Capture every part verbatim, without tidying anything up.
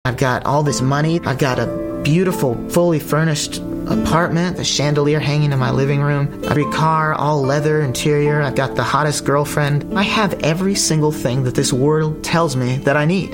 I've got all this money. I've got a beautiful, fully furnished apartment, the chandelier hanging in my living room, every car, all leather interior. I've got the hottest girlfriend. I have every single thing that this world tells me that I need.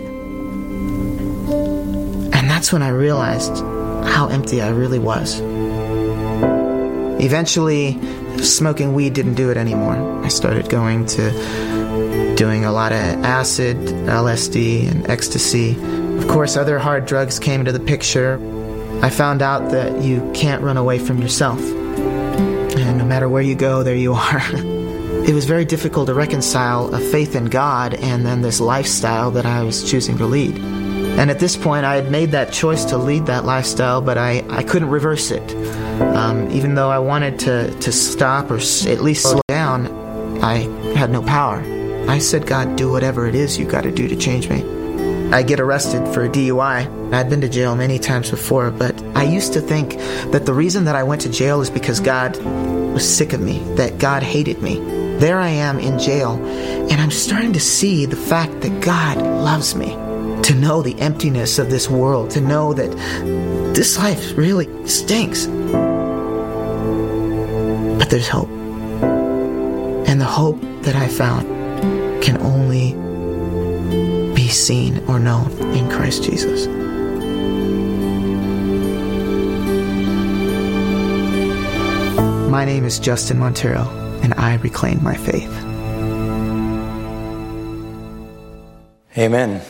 And that's when I realized how empty I really was. Eventually, smoking weed didn't do it anymore. I started going to doing a lot of acid, L S D, and ecstasy. Of course, other hard drugs came into the picture. I found out that you can't run away from yourself. And no matter where you go, there you are. It was very difficult to reconcile a faith in God and then this lifestyle that I was choosing to lead. And at this point, I had made that choice to lead that lifestyle, but I, I couldn't reverse it. Um, even though I wanted to, to stop or s- at least slow down, I had no power. I said, God, do whatever it is you got to do to change me. I get arrested for a D U I. I'd been to jail many times before, but I used to think that the reason that I went to jail is because God was sick of me, that God hated me. There I am in jail, and I'm starting to see the fact that God loves me. To know the emptiness of this world, to know that this life really stinks. But there's hope. And the hope that I found can only be seen or known in Christ Jesus. My name is Justin Montero, and I reclaim my faith. Amen.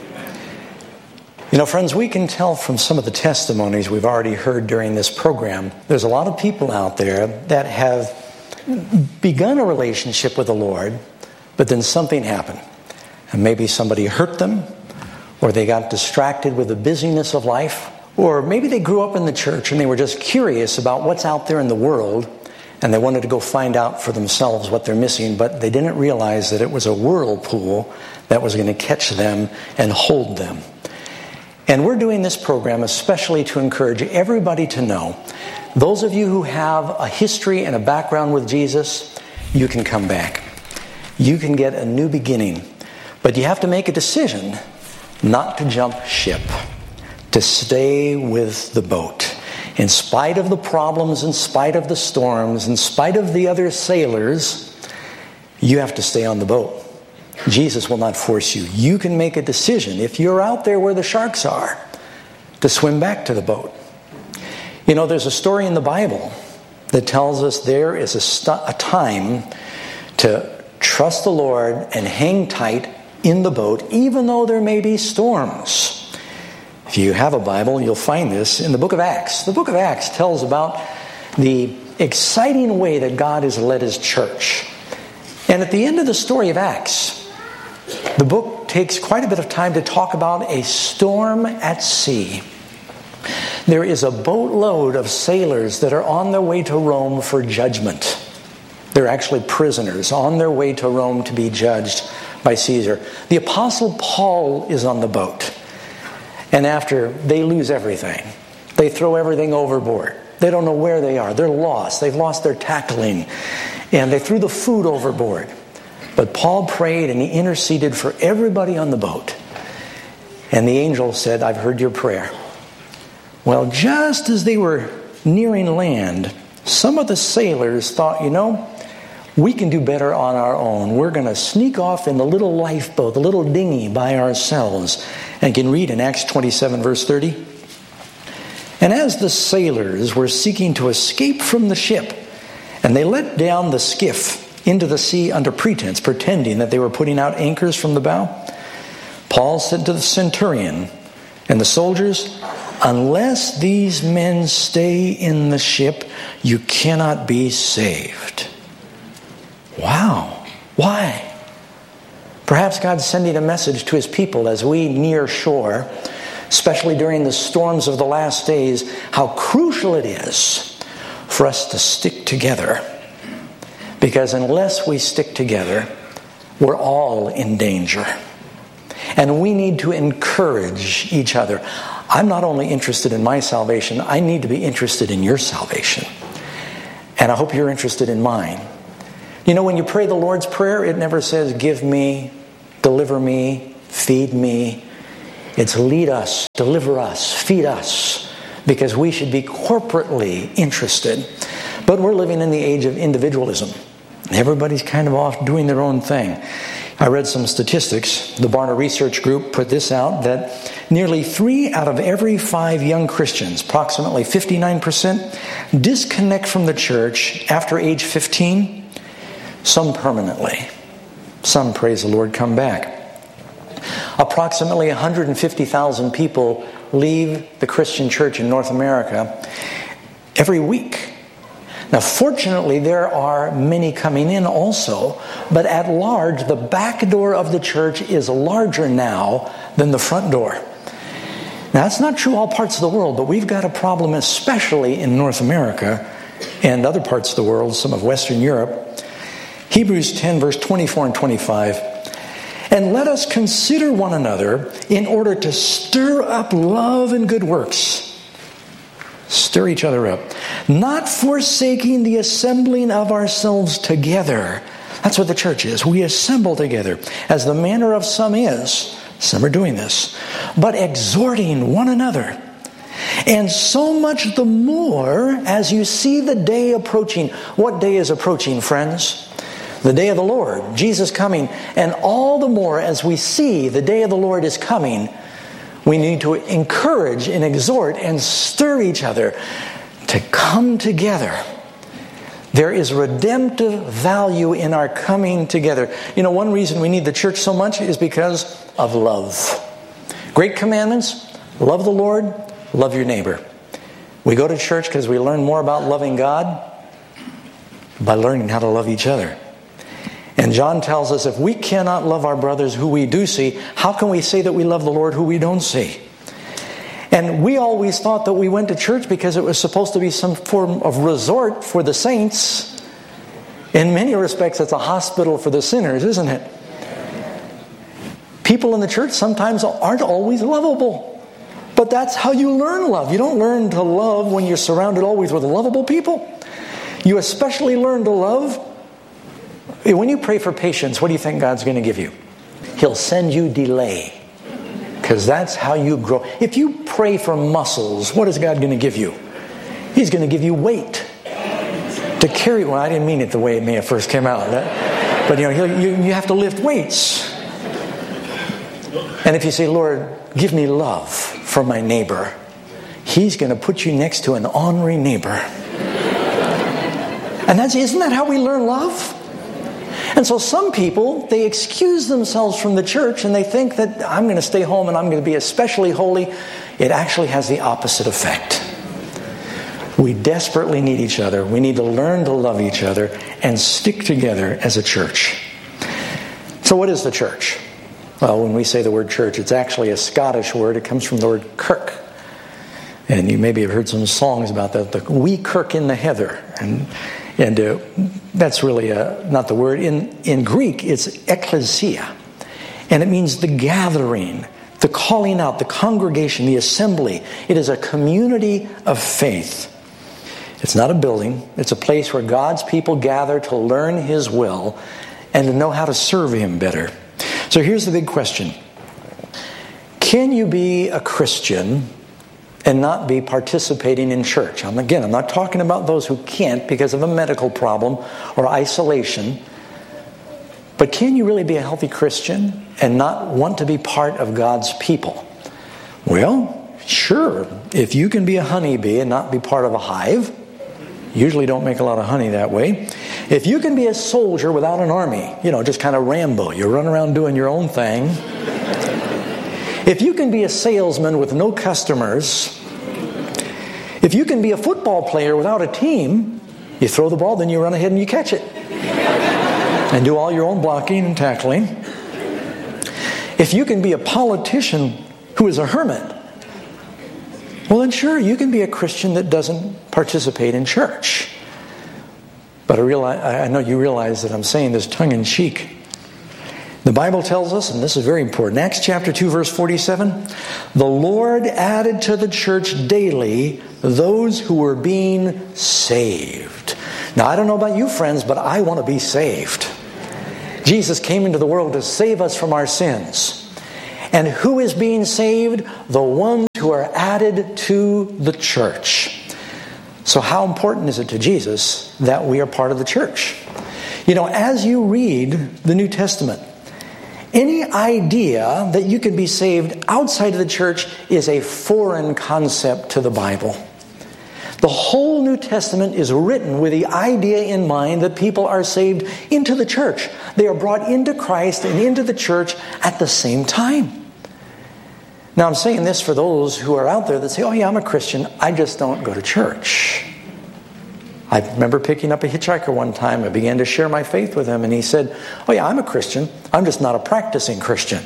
You know, friends, we can tell from some of the testimonies we've already heard during this program, there's a lot of people out there that have begun a relationship with the Lord, but then something happened. And maybe somebody hurt them, or they got distracted with the busyness of life, or maybe they grew up in the church and they were just curious about what's out there in the world, and they wanted to go find out for themselves what they're missing, but they didn't realize that it was a whirlpool that was going to catch them and hold them. And we're doing this program especially to encourage everybody to know, those of you who have a history and a background with Jesus, you can come back. You can get a new beginning. But you have to make a decision not to jump ship, to stay with the boat. In spite of the problems, in spite of the storms, in spite of the other sailors, you have to stay on the boat. Jesus will not force you. You can make a decision, if you're out there where the sharks are, to swim back to the boat. You know, there's a story in the Bible that tells us there is a, st- a time to trust the Lord and hang tight in the boat, even though there may be storms. If you have a Bible, you'll find this in the book of Acts. The book of Acts tells about the exciting way that God has led His church. And at the end of the story of Acts, the book takes quite a bit of time to talk about a storm at sea. There is a boatload of sailors that are on their way to Rome for judgment. They're actually prisoners on their way to Rome to be judged by Caesar. The Apostle Paul is on the boat. And after they lose everything, they throw everything overboard. They don't know where they are. They're lost. They've lost their tackling. And they threw the food overboard. But Paul prayed and he interceded for everybody on the boat. And the angel said, I've heard your prayer. Well, just as they were nearing land, some of the sailors thought, you know, we can do better on our own. We're going to sneak off in the little lifeboat, the little dinghy by ourselves. And you can read in Acts twenty-seven, verse thirty. And as the sailors were seeking to escape from the ship, and they let down the skiff into the sea under pretense, pretending that they were putting out anchors from the bow, Paul said to the centurion and the soldiers, unless these men stay in the ship, you cannot be saved. Wow. Why? Perhaps God's sending a message to His people as we near shore, especially during the storms of the last days, how crucial it is for us to stick together. Because unless we stick together, we're all in danger. And we need to encourage each other. I'm not only interested in my salvation, I need to be interested in your salvation. And I hope you're interested in mine. You know, when you pray the Lord's Prayer, it never says, give me, deliver me, feed me. It's lead us, deliver us, feed us, because we should be corporately interested. But we're living in the age of individualism. Everybody's kind of off doing their own thing. I read some statistics. The Barna Research Group put this out, that nearly three out of every five young Christians, approximately fifty-nine percent, disconnect from the church after age fifteen, some permanently. Some, praise the Lord, come back. Approximately one hundred fifty thousand people leave the Christian church in North America every week. Now, fortunately, there are many coming in also, but at large, the back door of the church is larger now than the front door. Now, that's not true all parts of the world, but we've got a problem, especially in North America and other parts of the world, some of Western Europe. Hebrews ten, verse twenty-four and twenty-five. And let us consider one another in order to stir up love and good works. Stir each other up. Not forsaking the assembling of ourselves together. That's what the church is. We assemble together, as the manner of some is. Some are doing this. But exhorting one another. And so much the more as you see the day approaching. What day is approaching, friends? The day of the Lord, Jesus coming. And all the more as we see the day of the Lord is coming, we need to encourage and exhort and stir each other to come together. There is redemptive value in our coming together. You know, one reason we need the church so much is because of love. Great commandments: love the Lord, love your neighbor. We go to church because we learn more about loving God by learning how to love each other. And John tells us if we cannot love our brothers who we do see, how can we say that we love the Lord who we don't see? And we always thought that we went to church because it was supposed to be some form of resort for the saints. In many respects, it's a hospital for the sinners, isn't it? People in the church sometimes aren't always lovable. But that's how you learn love. You don't learn to love when you're surrounded always with lovable people. You especially learn to love when you pray for patience. What do you think God's going to give you? He'll send you delay. Because that's how you grow. If you pray for muscles, what is God going to give you? He's going to give you weight to carry. Well, I didn't mean it the way it may have first came out. That, but you know, you, you have to lift weights. And if you say, Lord, give me love for my neighbor, He's going to put you next to an ornery neighbor. And that's, isn't that how we learn love? And so some people, they excuse themselves from the church and they think that I'm going to stay home and I'm going to be especially holy. It actually has the opposite effect. We desperately need each other. We need to learn to love each other and stick together as a church. So what is the church? Well, when we say the word church, it's actually a Scottish word. It comes from the word kirk. And you maybe have heard some songs about that. The wee kirk in the heather. And And uh, that's really uh, not the word. In, in Greek, it's ekklesia. And it means the gathering, the calling out, the congregation, the assembly. It is a community of faith. It's not a building. It's a place where God's people gather to learn His will and to know how to serve Him better. So here's the big question. Can you be a Christian and not be participating in church? Um, again, I'm not talking about those who can't because of a medical problem or isolation. But can you really be a healthy Christian and not want to be part of God's people? Well, sure. If you can be a honeybee and not be part of a hive, usually don't make a lot of honey that way. If you can be a soldier without an army, you know, just kind of Rambo, you run around doing your own thing. If you can be a salesman with no customers, if you can be a football player without a team, you throw the ball, then you run ahead and you catch it. And do all your own blocking and tackling. If you can be a politician who is a hermit, well then sure, you can be a Christian that doesn't participate in church. But I realize, I know you realize that I'm saying this tongue-in-cheek. The Bible tells us, and this is very important, Acts chapter two, verse forty-seven, the Lord added to the church daily those who were being saved. Now, I don't know about you, friends, but I want to be saved. Jesus came into the world to save us from our sins. And who is being saved? The ones who are added to the church. So how important is it to Jesus that we are part of the church? You know, as you read the New Testament, any idea that you can be saved outside of the church is a foreign concept to the Bible. The whole New Testament is written with the idea in mind that people are saved into the church. They are brought into Christ and into the church at the same time. Now, I'm saying this for those who are out there that say, oh yeah, I'm a Christian, I just don't go to church. I remember picking up a hitchhiker one time. I began to share my faith with him, and he said, oh yeah, I'm a Christian, I'm just not a practicing Christian.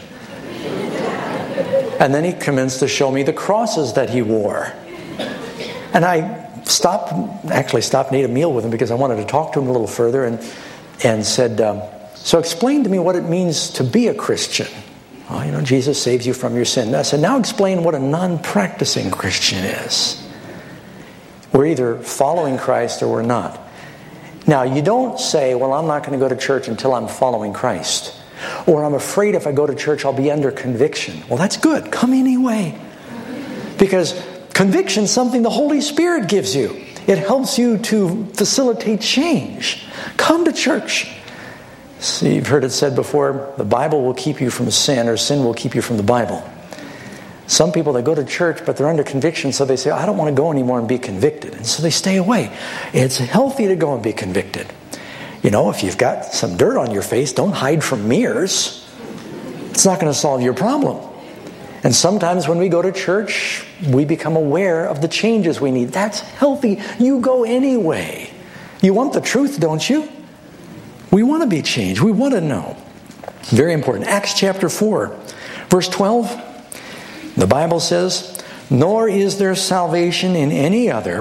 And then he commenced to show me the crosses that he wore. And I stopped, actually stopped and ate a meal with him because I wanted to talk to him a little further, and, and said, um, so explain to me what it means to be a Christian. Well, you know, Jesus saves you from your sin. I said, now explain what a non-practicing Christian is. We're either following Christ or we're not. Now, you don't say, well, I'm not going to go to church until I'm following Christ. Or I'm afraid if I go to church, I'll be under conviction. Well, that's good. Come anyway. Because conviction is something the Holy Spirit gives you. It helps you to facilitate change. Come to church. See, you've heard it said before, the Bible will keep you from sin, or sin will keep you from the Bible. Some people, they go to church, but they're under conviction, so they say, I don't want to go anymore and be convicted. And so they stay away. It's healthy to go and be convicted. You know, if you've got some dirt on your face, don't hide from mirrors. It's not going to solve your problem. And sometimes when we go to church, we become aware of the changes we need. That's healthy. You go anyway. You want the truth, don't you? We want to be changed. We want to know. Very important. Acts chapter four, verse twelve. The Bible says, nor is there salvation in any other,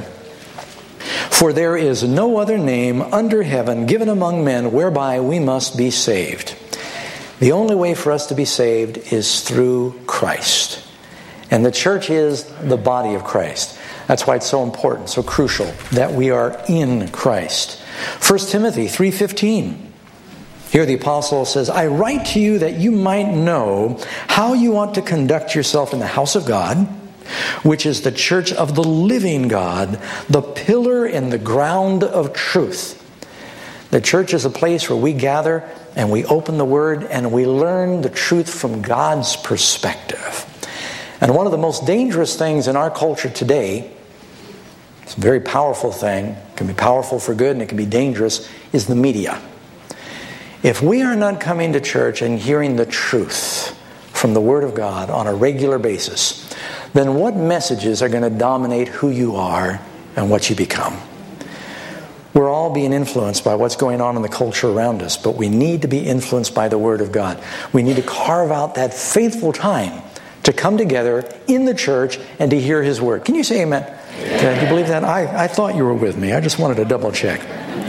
for there is no other name under heaven given among men whereby we must be saved. The only way for us to be saved is through Christ. And the church is the body of Christ. That's why it's so important, so crucial, that we are in Christ. First Timothy three fifteen. Here the apostle says, I write to you that you might know how you ought to conduct yourself in the house of God, which is the church of the living God, the pillar and the ground of truth. The church is a place where we gather and we open the Word and we learn the truth from God's perspective. And one of the most dangerous things in our culture today, it's a very powerful thing, it can be powerful for good and it can be dangerous, is the media. If we are not coming to church and hearing the truth from the Word of God on a regular basis, then what messages are going to dominate who you are and what you become? We're all being influenced by what's going on in the culture around us, but we need to be influenced by the Word of God. We need to carve out that faithful time to come together in the church and to hear His Word. Can you say amen? Amen. Do you believe that? I, I thought you were with me. I just wanted to double check.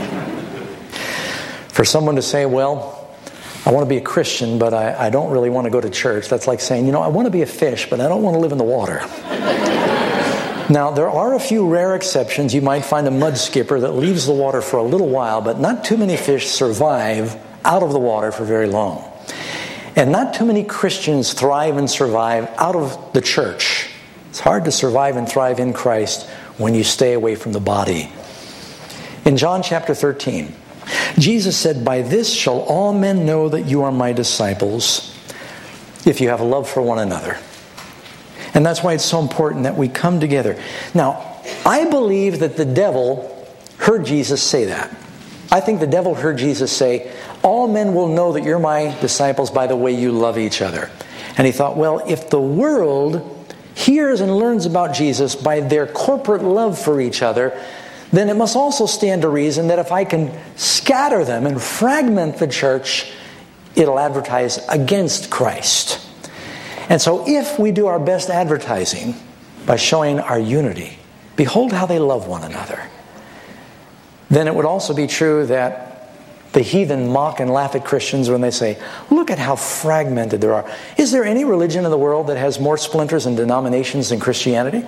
For someone to say, well, I want to be a Christian, but I, I don't really want to go to church. That's like saying, you know, I want to be a fish, but I don't want to live in the water. Now, there are a few rare exceptions. You might find a mud skipper that leaves the water for a little while, but not too many fish survive out of the water for very long. And not too many Christians thrive and survive out of the church. It's hard to survive and thrive in Christ when you stay away from the body. In John chapter thirteen, Jesus said, by this shall all men know that you are my disciples, if you have a love for one another. And that's why it's so important that we come together. Now, I believe that the devil heard Jesus say that. I think the devil heard Jesus say, all men will know that you're my disciples by the way you love each other. And he thought, well, if the world hears and learns about Jesus by their corporate love for each other, then it must also stand to reason that if I can scatter them and fragment the church, it'll advertise against Christ. And so if we do our best advertising by showing our unity, behold how they love one another, then it would also be true that the heathen mock and laugh at Christians when they say, look at how fragmented there are. Is there any religion in the world that has more splinters and denominations than Christianity?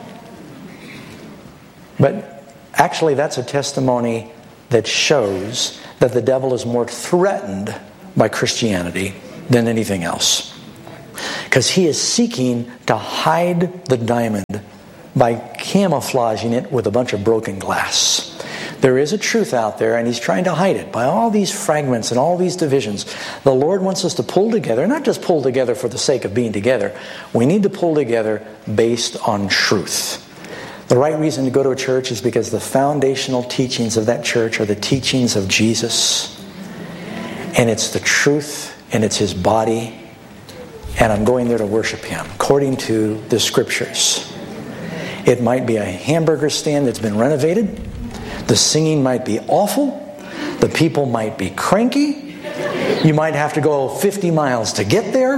But actually, that's a testimony that shows that the devil is more threatened by Christianity than anything else. Because he is seeking to hide the diamond by camouflaging it with a bunch of broken glass. There is a truth out there, and he's trying to hide it by all these fragments and all these divisions. The Lord wants us to pull together, not just pull together for the sake of being together. We need to pull together based on truth. The right reason to go to a church is because the foundational teachings of that church are the teachings of Jesus. And it's the truth, and it's his body. And I'm going there to worship him, according to the scriptures. It might be a hamburger stand that's been renovated. The singing might be awful. The people might be cranky. You might have to go fifty miles to get there.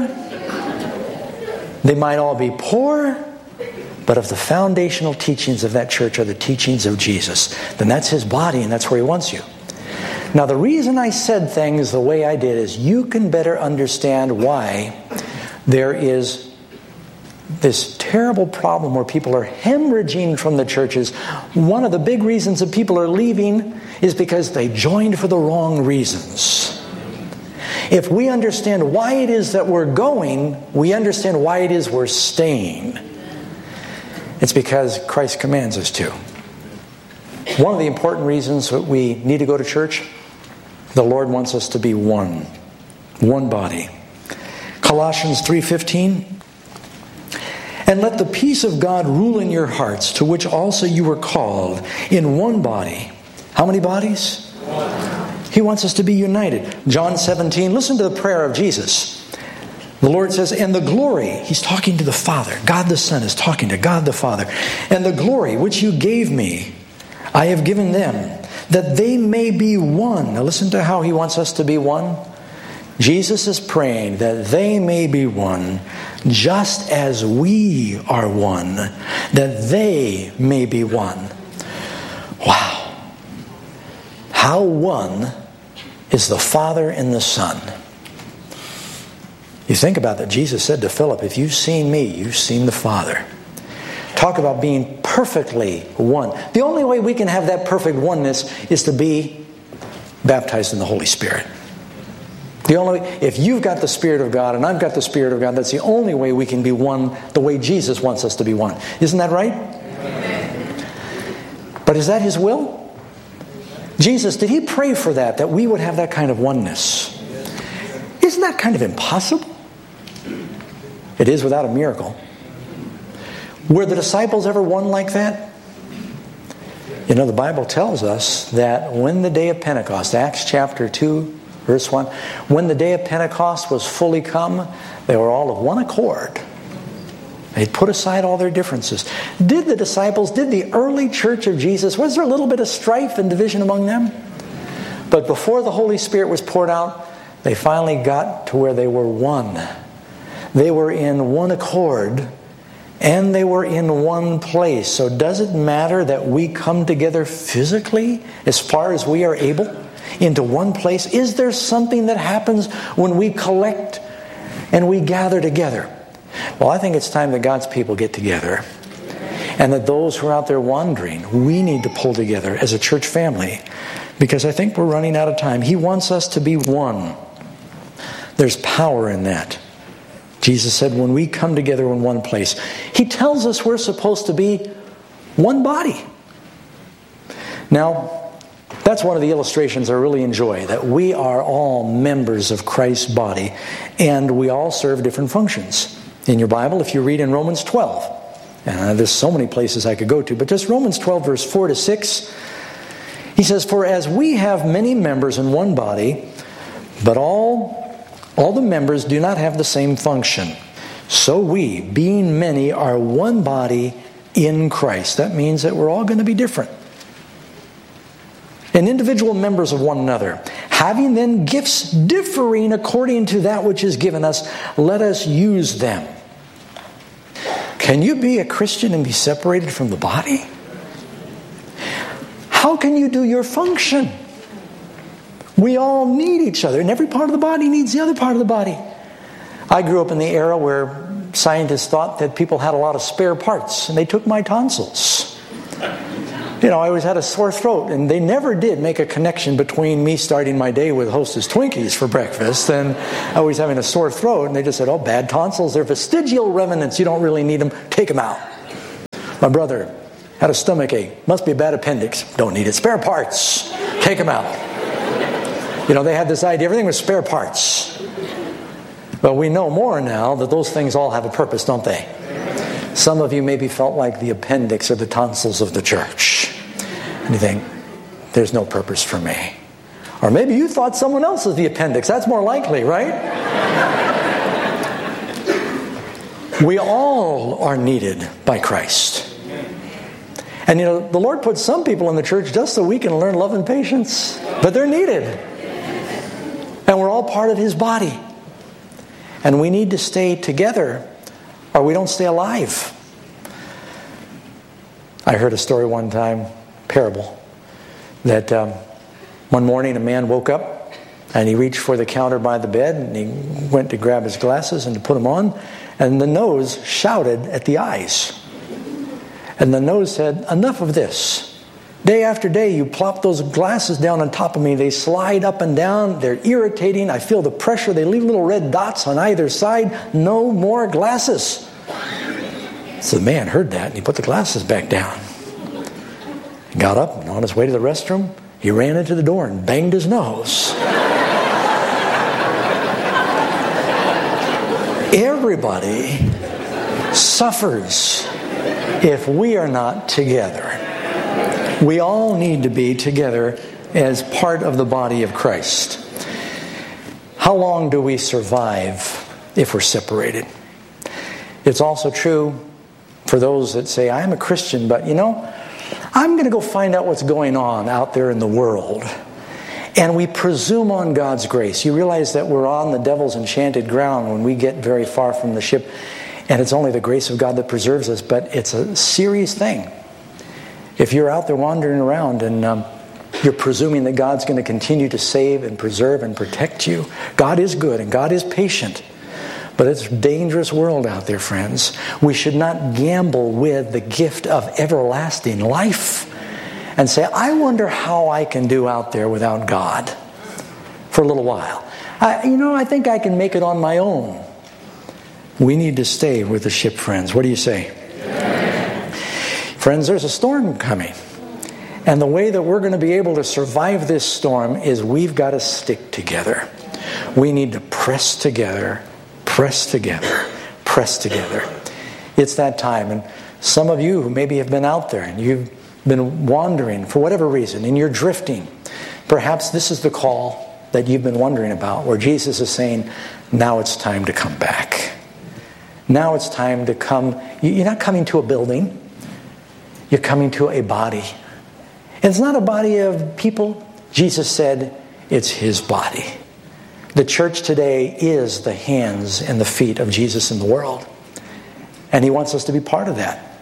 They might all be poor. But if the foundational teachings of that church are the teachings of Jesus, then that's his body and that's where he wants you. Now, the reason I said things the way I did is you can better understand why there is this terrible problem where people are hemorrhaging from the churches. One of the big reasons that people are leaving is because they joined for the wrong reasons. If we understand why it is that we're going, we understand why it is we're staying. It's because Christ commands us to. One of the important reasons that we need to go to church, the Lord wants us to be one. One body. Colossians three fifteen. And let the peace of God rule in your hearts, to which also you were called, in one body. How many bodies? One. He wants us to be united. John seventeen, listen to the prayer of Jesus. The Lord says, and the glory, he's talking to the Father. God the Son is talking to God the Father. And the glory which you gave me, I have given them, that they may be one. Now listen to how he wants us to be one. Jesus is praying that they may be one, just as we are one, that they may be one. Wow. How one is the Father and the Son. You think about that. Jesus said to Philip, if you've seen me, you've seen the Father. Talk about being perfectly one. The only way we can have that perfect oneness is to be baptized in the Holy Spirit. The only way, if you've got the Spirit of God and I've got the Spirit of God, that's the only way we can be one the way Jesus wants us to be one. Isn't that right? Amen. But is that his will? Jesus, did he pray for that, that we would have that kind of oneness? Isn't that kind of impossible? It is without a miracle. Were the disciples ever one like that? You know, the Bible tells us that when the day of Pentecost, Acts chapter two, verse one, when the day of Pentecost was fully come, they were all of one accord. They put aside all their differences. Did the disciples, did the early church of Jesus, was there a little bit of strife and division among them? But before the Holy Spirit was poured out, they finally got to where they were one. They were in one accord, and they were in one place. So does it matter that we come together physically as far as we are able into one place? Is there something that happens when we collect and we gather together? Well, I think it's time that God's people get together, and that those who are out there wandering, we need to pull together as a church family, because I think we're running out of time. He wants us to be one. There's power in that. Jesus said when we come together in one place, he tells us we're supposed to be one body. Now, that's one of the illustrations I really enjoy, that we are all members of Christ's body, and we all serve different functions. In your Bible, if you read in Romans twelve, and there's so many places I could go to, but just Romans twelve, verse four to six, he says, for as we have many members in one body, but all All the members do not have the same function. So we, being many, are one body in Christ. That means that we're all going to be different. And individual members of one another. Having then gifts differing according to that which is given us, let us use them. Can you be a Christian and be separated from the body? How can you do your function? We all need each other, and every part of the body needs the other part of the body. I grew up in the era where scientists thought that people had a lot of spare parts, and they took my tonsils. You know, I always had a sore throat, and they never did make a connection between me starting my day with Hostess Twinkies for breakfast and always having a sore throat. And they just said, oh, bad tonsils, they're vestigial remnants. You don't really need them. Take them out. My brother had a stomach ache. Must be a bad appendix. Don't need it. Spare parts. Take them out. You know, they had this idea, everything was spare parts. But we know more now that those things all have a purpose, don't they? Some of you maybe felt like the appendix or the tonsils of the church. And you think, there's no purpose for me. Or maybe you thought someone else was the appendix. That's more likely, right? We all are needed by Christ. And you know, the Lord puts some people in the church just so we can learn love and patience. But they're needed. And we're all part of His body. And we need to stay together or we don't stay alive. I heard a story one time, parable, that um, one morning a man woke up and he reached for the counter by the bed and he went to grab his glasses and to put them on, and the nose shouted at the eyes. And the nose said, enough of this. Day after day you plop those glasses down on top of me. They slide up and down. They're irritating. I feel the pressure. They leave little red dots on either side. No more glasses. So the man heard that and he put the glasses back down. He got up and on his way to the restroom, he ran into the door and banged his nose. Everybody suffers if we are not together. We all need to be together as part of the body of Christ. How long do we survive if we're separated? It's also true for those that say, I'm a Christian, but you know, I'm going to go find out what's going on out there in the world. And we presume on God's grace. You realize that we're on the devil's enchanted ground when we get very far from the ship. And it's only the grace of God that preserves us, but it's a serious thing. If you're out there wandering around and um, you're presuming that God's going to continue to save and preserve and protect you, God is good and God is patient. But it's a dangerous world out there, friends. We should not gamble with the gift of everlasting life and say, I wonder how I can do out there without God for a little while. I, you know, I think I can make it on my own. We need to stay with the ship, friends. What do you say? Yeah. Friends, there's a storm coming. And the way that we're going to be able to survive this storm is we've got to stick together. We need to press together, press together, press together. It's that time. And some of you who maybe have been out there and you've been wandering for whatever reason and you're drifting, perhaps this is the call that you've been wondering about, where Jesus is saying, now it's time to come back. Now it's time to come. You're not coming to a building. You're coming to a body. And it's not a body of people. Jesus said it's His body. The church today is the hands and the feet of Jesus in the world. And He wants us to be part of that.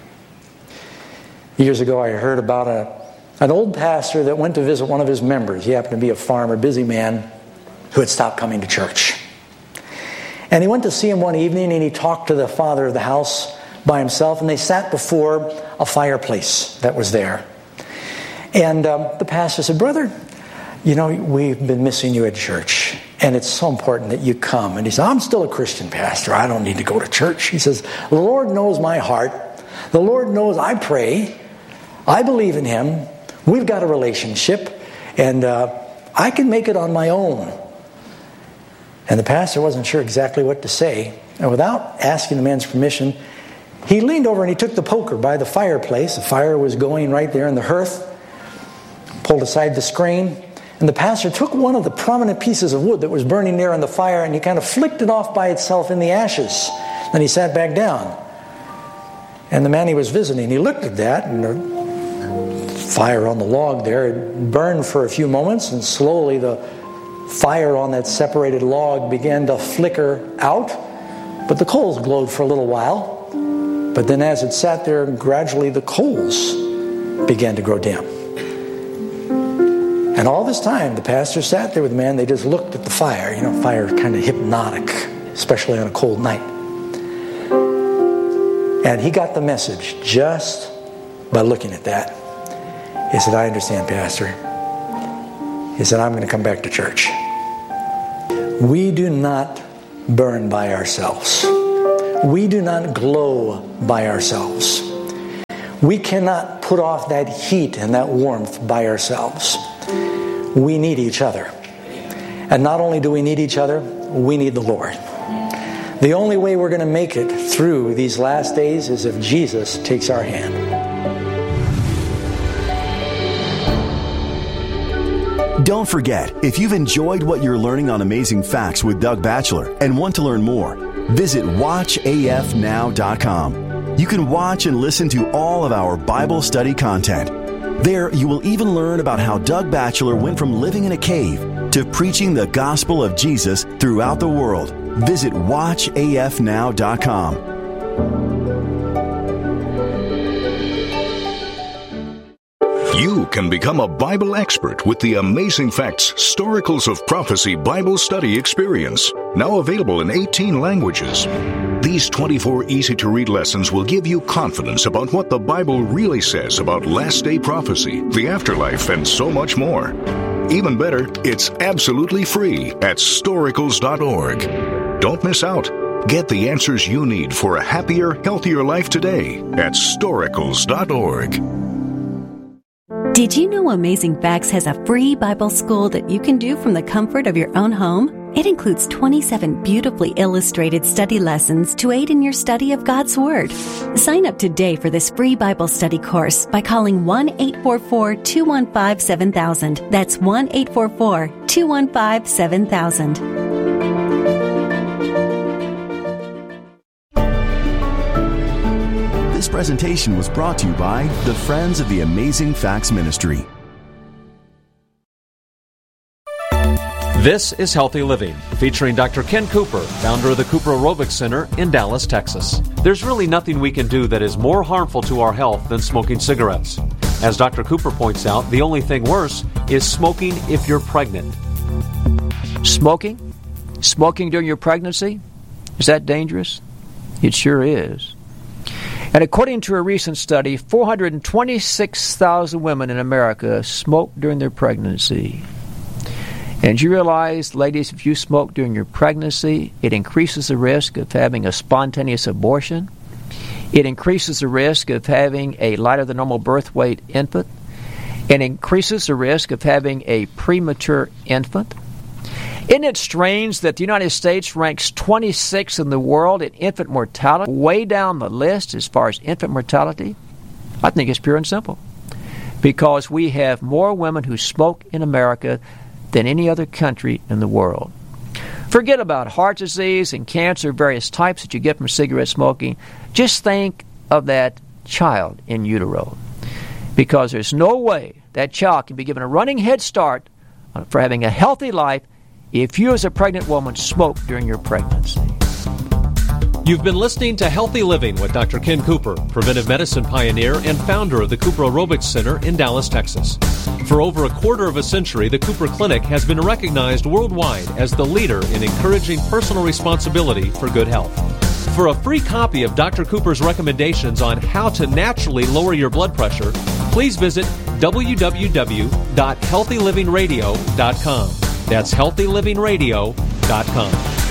Years ago I heard about a, an old pastor that went to visit one of his members. He happened to be a farmer, busy man, who had stopped coming to church. And he went to see him one evening and he talked to the father of the house by himself, and they sat before a fireplace that was there. And um, the pastor said, brother, you know, we've been missing you at church, and it's so important that you come. And he said, I'm still a Christian, pastor. I don't need to go to church. He says, the Lord knows my heart. The Lord knows I pray. I believe in Him. We've got a relationship, and uh, I can make it on my own. And the pastor wasn't sure exactly what to say. And without asking the man's permission, he leaned over and he took the poker by the fireplace. The fire was going right there in the hearth. Pulled aside the screen. And the pastor took one of the prominent pieces of wood that was burning there in the fire and he kind of flicked it off by itself in the ashes. Then he sat back down. And the man he was visiting, he looked at that, and the fire on the log there, it burned for a few moments, and slowly the fire on that separated log began to flicker out. But the coals glowed for a little while. But then as it sat there, gradually the coals began to grow dim. And all this time, the pastor sat there with the man. They just looked at the fire. You know, fire is kind of hypnotic, especially on a cold night. And he got the message just by looking at that. He said, I understand, Pastor. He said, I'm going to come back to church. We do not burn by ourselves. We do not glow by ourselves. We cannot put off that heat and that warmth by ourselves. We need each other. And not only do we need each other, we need the Lord. The only way we're going to make it through these last days is if Jesus takes our hand. Don't forget, if you've enjoyed what you're learning on Amazing Facts with Doug Batchelor and want to learn more, visit watch A F now dot com. You can watch and listen to all of our Bible study content. There, you will even learn about how Doug Batchelor went from living in a cave to preaching the gospel of Jesus throughout the world. Visit watch A F now dot com. You can become a Bible expert with the Amazing Facts Storicals of Prophecy Bible Study Experience, now available in eighteen languages. These twenty-four easy-to-read lessons will give you confidence about what the Bible really says about last-day prophecy, the afterlife, and so much more. Even better, it's absolutely free at storicals dot org. Don't miss out. Get the answers you need for a happier, healthier life today at storicals dot org. Did you know Amazing Facts has a free Bible school that you can do from the comfort of your own home? It includes twenty-seven beautifully illustrated study lessons to aid in your study of God's Word. Sign up today for this free Bible study course by calling one eight four four, two one five, seven thousand. That's one eight four four, two one five, seven thousand. This presentation was brought to you by the Friends of the Amazing Facts Ministry. This is Healthy Living, featuring Doctor Ken Cooper, founder of the Cooper Aerobics Center in Dallas, Texas. There's really nothing we can do that is more harmful to our health than smoking cigarettes. As Doctor Cooper points out, the only thing worse is smoking if you're pregnant. Smoking? Smoking during your pregnancy? Is that dangerous? It sure is. And according to a recent study, four hundred twenty-six thousand women in America smoked during their pregnancy. And you realize, ladies, if you smoke during your pregnancy, it increases the risk of having a spontaneous abortion. It increases the risk of having a lighter than normal birth weight infant. It increases the risk of having a premature infant. Isn't it strange that the United States ranks twenty-sixth in the world in infant mortality, way down the list as far as infant mortality? I think it's pure and simple. Because we have more women who smoke in America than any other country in the world. Forget about heart disease and cancer, various types that you get from cigarette smoking. Just think of that child in utero. Because there's no way that child can be given a running head start for having a healthy life if you as a pregnant woman smoke during your pregnancy. You've been listening to Healthy Living with Doctor Ken Cooper, preventive medicine pioneer and founder of the Cooper Aerobics Center in Dallas, Texas. For over a quarter of a century, the Cooper Clinic has been recognized worldwide as the leader in encouraging personal responsibility for good health. For a free copy of Doctor Cooper's recommendations on how to naturally lower your blood pressure, please visit w w w dot healthy living radio dot com. That's healthy living radio dot com.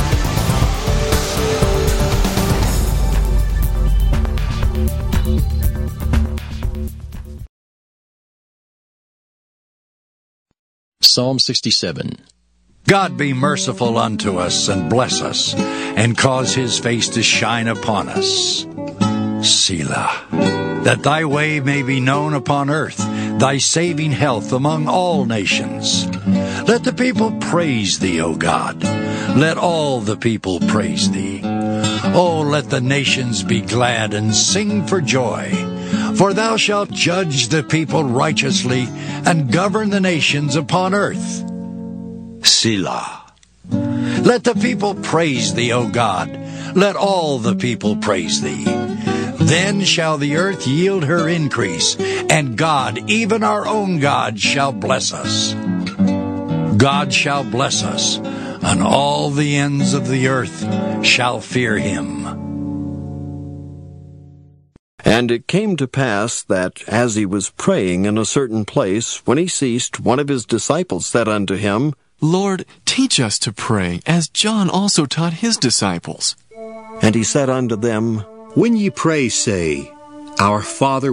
Psalm sixty-seven. God be merciful unto us, and bless us, and cause his face to shine upon us. Selah. That thy way may be known upon earth, thy saving health among all nations. Let the people praise thee, O God. Let all the people praise thee. O let the nations be glad and sing for joy. For thou shalt judge the people righteously, and govern the nations upon earth. Selah. Let the people praise thee, O God. Let all the people praise thee. Then shall the earth yield her increase, and God, even our own God, shall bless us. God shall bless us, and all the ends of the earth shall fear him. And it came to pass that, as he was praying in a certain place, when he ceased, one of his disciples said unto him, Lord, teach us to pray, as John also taught his disciples. And he said unto them, When ye pray, say, Our Father